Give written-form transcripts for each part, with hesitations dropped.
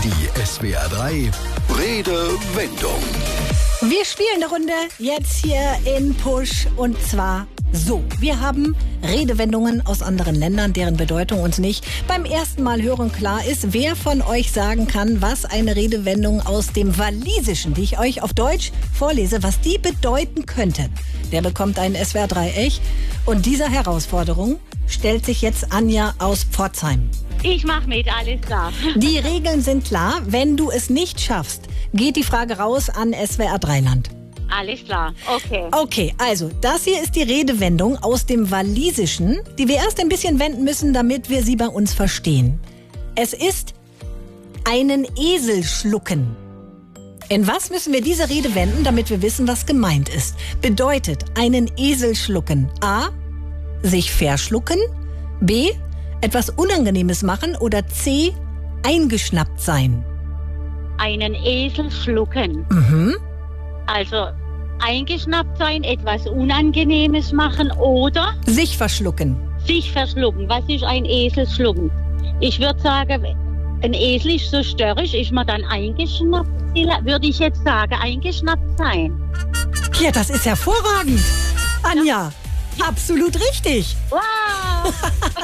Die SWR 3 Redewendung. Wir spielen eine Runde jetzt hier in Push und zwar so. Wir haben Redewendungen aus anderen Ländern, deren Bedeutung uns nicht beim ersten Mal hören klar ist. Wer von euch sagen kann, was eine Redewendung aus dem Walisischen, die ich euch auf Deutsch vorlese, was die bedeuten könnte, der bekommt einen SWR 3 Echt. Und dieser Herausforderung stellt sich jetzt Anja aus Pforzheim. Ich mach mit, alles klar. Die Regeln sind klar. Wenn du es nicht schaffst, geht die Frage raus an SWR 3 Land. Alles klar, okay. Okay, also das hier ist die Redewendung aus dem Walisischen, die wir erst ein bisschen wenden müssen, damit wir sie bei uns verstehen. Es ist einen Esel schlucken. In was müssen wir diese Rede wenden, damit wir wissen, was gemeint ist? Bedeutet einen Esel schlucken. A. Sich verschlucken. B. Etwas Unangenehmes machen. Oder C. Eingeschnappt sein. Einen Esel schlucken. Also eingeschnappt sein, etwas Unangenehmes machen oder Sich verschlucken. sich verschlucken. Was ist ein Esel schlucken? Ich würde sagen, ein Esel ist so störrisch, ist man dann eingeschnappt? Würde ich jetzt sagen, eingeschnappt sein. Ja, das ist hervorragend. Anja, absolut richtig. Wow!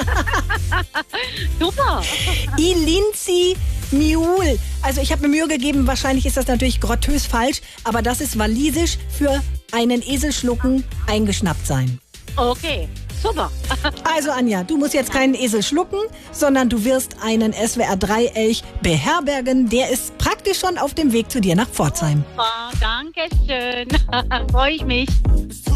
Super! Ilinzi Miul. Also ich habe mir Mühe gegeben, wahrscheinlich ist das natürlich grottös falsch, aber das ist walisisch für einen Esel schlucken, eingeschnappt sein. Okay, super. Also Anja, du musst jetzt keinen Esel schlucken, sondern du wirst einen SWR 3 Elch beherbergen. Der ist praktisch schon auf dem Weg zu dir nach Pforzheim. Dankeschön. Freue ich mich.